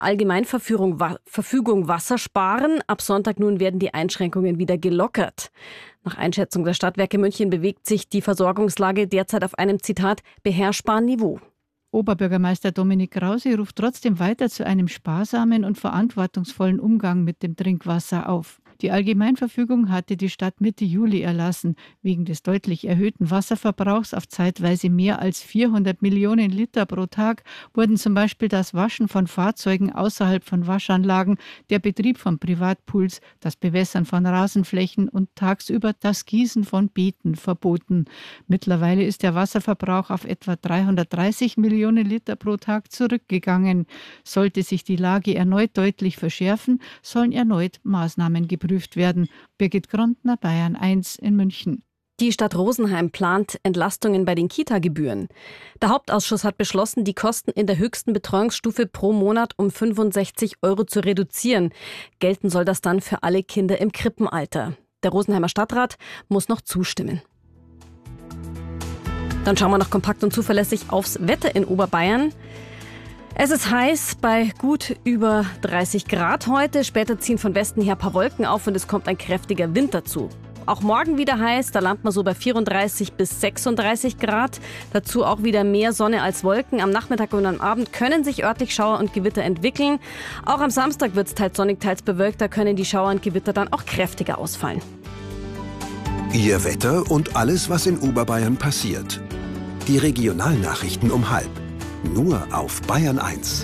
Allgemeinverfügung Wasser sparen. Ab Sonntag nun werden die Einschränkungen wieder gelockert. Nach Einschätzung der Stadtwerke München bewegt sich die Versorgungslage derzeit auf einem, Zitat, beherrschbaren Niveau. Oberbürgermeister Dominik Krause ruft trotzdem weiter zu einem sparsamen und verantwortungsvollen Umgang mit dem Trinkwasser auf. Die Allgemeinverfügung hatte die Stadt Mitte Juli erlassen. Wegen des deutlich erhöhten Wasserverbrauchs auf zeitweise mehr als 400 Millionen Liter pro Tag wurden zum Beispiel das Waschen von Fahrzeugen außerhalb von Waschanlagen, der Betrieb von Privatpools, das Bewässern von Rasenflächen und tagsüber das Gießen von Beeten verboten. Mittlerweile ist der Wasserverbrauch auf etwa 330 Millionen Liter pro Tag zurückgegangen. Sollte sich die Lage erneut deutlich verschärfen, sollen erneut Maßnahmen geprüft werden. Birgit Grondner, Bayern 1 in München. Die Stadt Rosenheim plant Entlastungen bei den Kita-Gebühren. Der Hauptausschuss hat beschlossen, die Kosten in der höchsten Betreuungsstufe pro Monat um 65 € zu reduzieren. Gelten soll das dann für alle Kinder im Krippenalter. Der Rosenheimer Stadtrat muss noch zustimmen. Dann schauen wir noch kompakt und zuverlässig aufs Wetter in Oberbayern. Es ist heiß bei gut über 30 Grad heute. Später ziehen von Westen her ein paar Wolken auf und es kommt ein kräftiger Wind dazu. Auch morgen wieder heiß, da landet man so bei 34 bis 36 Grad. Dazu auch wieder mehr Sonne als Wolken. Am Nachmittag und am Abend können sich örtlich Schauer und Gewitter entwickeln. Auch am Samstag wird es teils sonnig, teils bewölkt. Da können die Schauer und Gewitter dann auch kräftiger ausfallen. Ihr Wetter und alles, was in Oberbayern passiert. Die Regionalnachrichten um 12:30. Nur auf Bayern 1.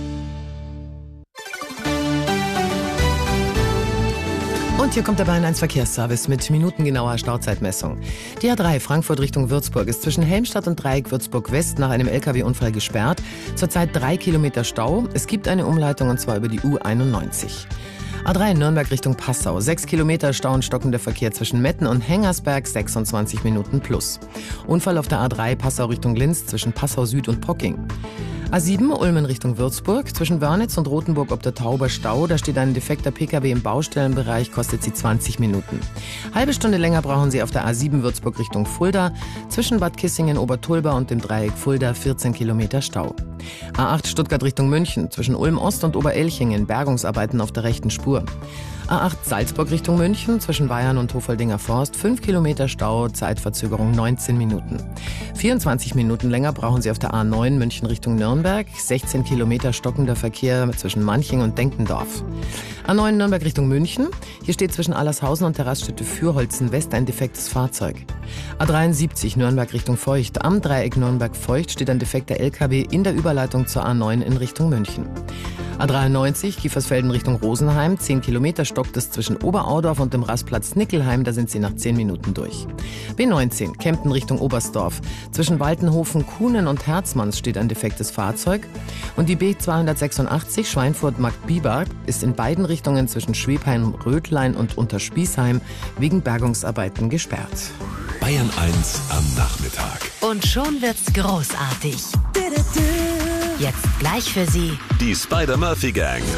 Und hier kommt der Bayern 1 Verkehrsservice mit minutengenauer Stauzeitmessung. Die A3 Frankfurt Richtung Würzburg ist zwischen Helmstadt und Dreieck Würzburg West nach einem LKW-Unfall gesperrt. Zurzeit 3 Kilometer Stau. Es gibt eine Umleitung und zwar über die U91. A3 Nürnberg Richtung Passau. 6 Kilometer Stau und stockender Verkehr zwischen Metten und Hengersberg, 26 Minuten plus. Unfall auf der A3 Passau Richtung Linz zwischen Passau Süd und Pocking. A7 Ulmen Richtung Würzburg. Zwischen Wörnitz und Rothenburg ob der Tauber Stau. Da steht ein defekter PKW im Baustellenbereich, kostet Sie 20 Minuten. Halbe Stunde länger brauchen Sie auf der A7 Würzburg Richtung Fulda. Zwischen Bad Kissingen, Obertulba und dem Dreieck Fulda 14 Kilometer Stau. A8 Stuttgart Richtung München. Zwischen Ulm Ost und Oberelchingen Bergungsarbeiten auf der rechten Spur. A8 Salzburg Richtung München, zwischen Bayern und Hofoldinger Forst, 5 Kilometer Stau, Zeitverzögerung 19 Minuten. 24 Minuten länger brauchen Sie auf der A9 München Richtung Nürnberg, 16 Kilometer stockender Verkehr zwischen Manching und Denkendorf. A9 Nürnberg Richtung München, hier steht zwischen Allershausen und der Raststätte Fürholzen West ein defektes Fahrzeug. A73 Nürnberg Richtung Feucht, am Dreieck Nürnberg-Feucht steht ein defekter LKW in der Überleitung zur A9 in Richtung München. A93 Kiefersfelden Richtung Rosenheim, 10 Kilometer stockt es zwischen Oberaudorf und dem Rastplatz Nickelheim, da sind Sie nach 10 Minuten durch. B19 Kempten Richtung Oberstdorf, zwischen Waltenhofen, Kuhnen und Herzmanns steht ein defektes Fahrzeug. Und die B286 Schweinfurt-Marktbiber ist in beiden Richtungen zwischen Schwebheim-Rötlein und Unterspießheim wegen Bergungsarbeiten gesperrt. Bayern 1 am Nachmittag. Und schon wird's großartig. Jetzt gleich für Sie Die Spider-Murphy Gang.